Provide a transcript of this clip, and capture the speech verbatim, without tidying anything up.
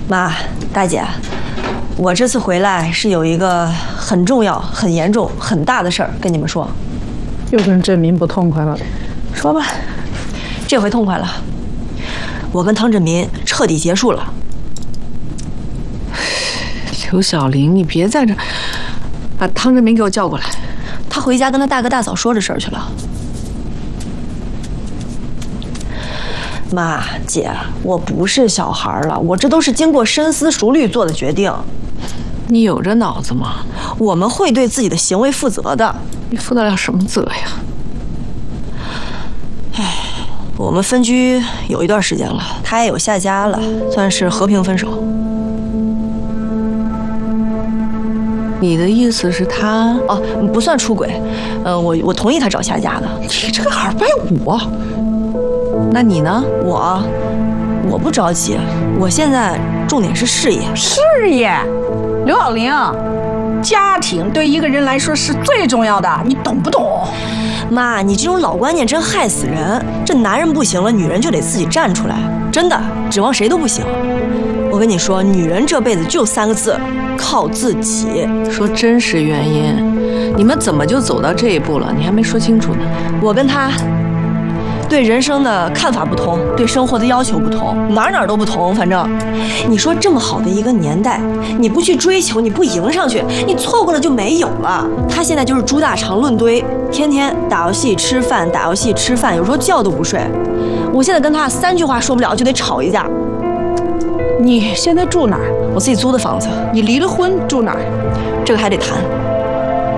妈，大姐，我这次回来是有一个很重要、很严重、很大的事儿跟你们说。 又跟振民不痛快了，说吧。 这回痛快了，我跟汤振民彻底结束了。 刘小玲，你别在这，把汤振民给我叫过来。 他回家跟他大哥大嫂说这事儿去了。妈，姐，我不是小孩了，我这都是经过深思熟虑做的决定。 你有这脑子吗？ 我们会对自己的行为负责的。 你负得了什么责呀？ 唉，我们分居有一段时间了，他也有下家了，算是和平分手。 你的意思是他哦，不算出轨，嗯、呃，我我同意他找下家的。 你这个二百五，那你呢？ 我我不着急，我现在重点是事业。 事业，刘小玲，家庭对一个人来说是最重要的，你懂不懂？ 妈，你这种老观念真害死人。这男人不行了，女人就得自己站出来，真的，指望谁都不行。我跟你说，女人这辈子就三个字，靠自己。 说真实原因，你们怎么就走到这一步了？你还没说清楚呢。 我跟他对人生的看法不同，对生活的要求不同，哪哪都不同。反正，你说这么好的一个年代，你不去追求，你不迎上去，你错过了就没有了。他现在就是猪大肠论堆，天天打游戏吃饭，打游戏吃饭，有时候觉都不睡。我现在跟他三句话说不了就得吵一架。 你现在住哪儿？ 我自己租的房子。 你离了婚住哪儿？ 这个还得谈。